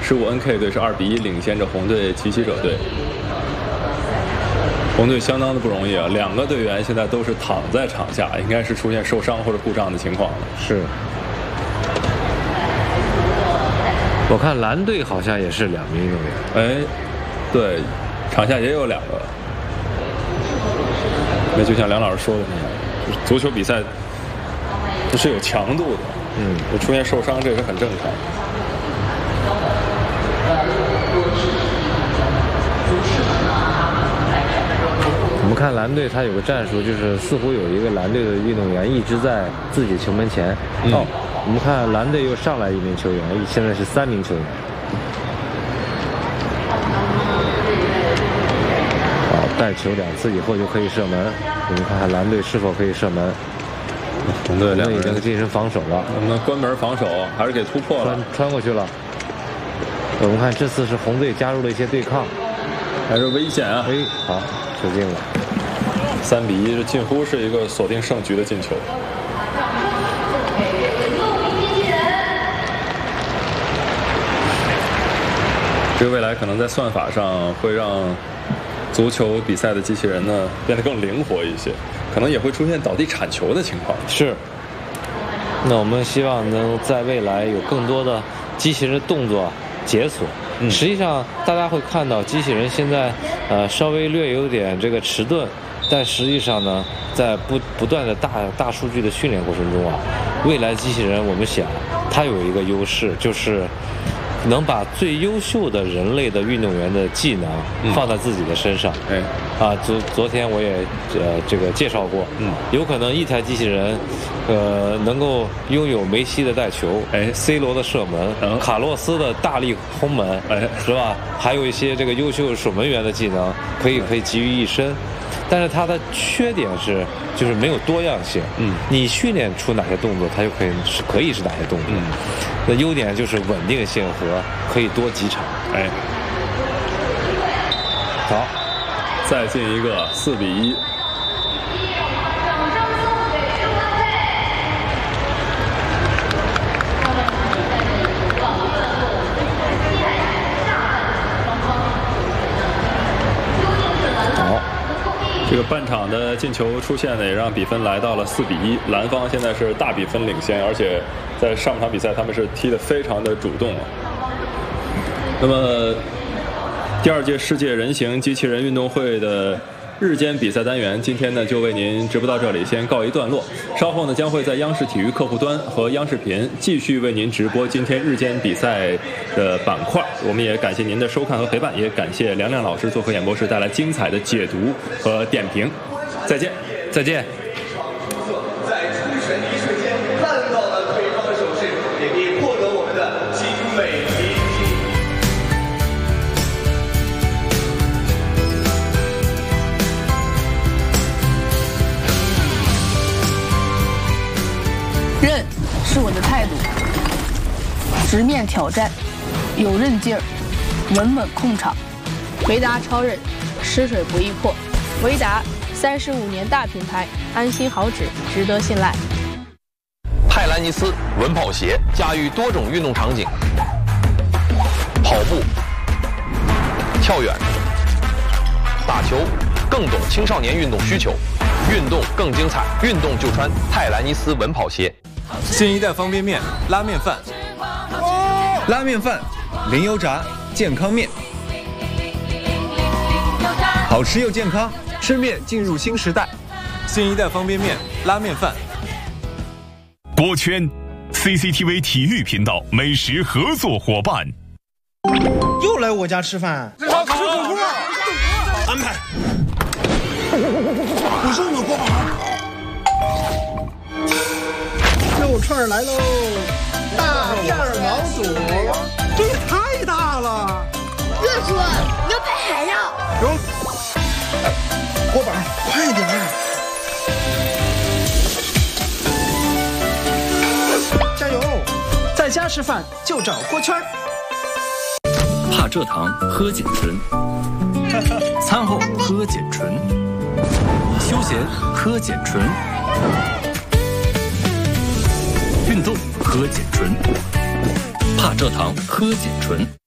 15NK 队是2-1领先着红队奇袭者队。红队相当的不容易啊，2个队员现在都是躺在场下，应该是出现受伤或者故障的情况了。 是。我看蓝队好像也是2名运动员。 哎，对，场下也有2个。那就像梁老师说的那样，足球比赛这是有强度的，出现受伤这是很正常。 我们看蓝队，他有个战术，就是似乎有一个蓝队的运动员一直在自己球门前。我们看蓝队又上来1名球员，现在是3名球员。好，带球2次以后就可以射门。我们看看蓝队是否可以射门。 红队2 已经进行防守了。 我们关门防守还是给突破了， 穿过去了。我们看这次是红队加入了一些对抗， 还是危险啊！ 好，射进了。 3-1，这近乎是一个锁定胜局的进球。这个未来可能在算法上会让足球比赛的机器人呢变得更灵活一些，可能也会出现倒地铲球的情况。 是。那我们希望能在未来有更多的机器人动作解锁。实际上大家会看到机器人现在稍微略有点这个迟钝，但实际上呢，在不断的大数据的训练过程中啊，未来机器人我们想它有一个优势，就是能把最优秀的人类的运动员的技能放在自己的身上。昨天我也这个介绍过，有可能一台机器人能够拥有梅西的带球，C 罗的射门，卡洛斯的大力轰门，是吧？还有一些这个优秀守门员的技能可以集于一身。但是它的缺点是，就是没有多样性。你训练出哪些动作，它就可以是哪些动作。那优点就是稳定性和可以多几场。好， 再进一个4-1。这个半场的进球出现呢，也让比分来到了4-1。蓝方现在是大比分领先，而且在上半场比赛他们是踢得非常的主动。那么，第2届世界人形机器人运动会的日间比赛单元，今天呢就为您直播到这里，先告一段落。稍后呢将会在央视体育客户端和央视频继续为您直播今天日间比赛的板块。我们也感谢您的收看和陪伴，也感谢梁亮老师做客演播室带来精彩的解读和点评。再见， 再见。 在出拳的一瞬间看到了对方的手势，也可以获得我们的精美礼品。 韧是我的态度，直面挑战，有韧劲儿，稳稳控场。维达超韧，吃水不易破。维达35年大品牌，安心好纸，值得信赖。 泰兰尼斯稳跑鞋驾驭多种运动场景，跑步、跳远、打球，更懂青少年运动需求，运动更精彩，运动就穿泰兰尼斯稳跑鞋。 新一代方便面拉面饭，拉面饭零油炸健康面，好吃又健康，吃面进入新时代。新一代方便面拉面饭。 锅圈 CCTV 体育频道美食合作伙伴。 又来我家吃饭？吃火锅，安排。不是我锅肉串来喽，大片毛肚，这也太大了。 热叔，你要拍海料。 有，锅板，快点儿！加油！在家吃饭就找锅圈。 怕蔗糖喝碱醇，餐后喝碱醇，休闲喝碱醇，运动喝碱醇，怕蔗糖喝碱醇。